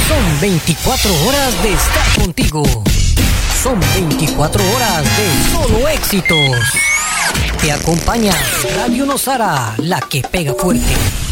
Son 24 horas de estar contigo. Son 24 horas de solo éxitos. Te acompaña Radio Nosara, la que pega fuerte.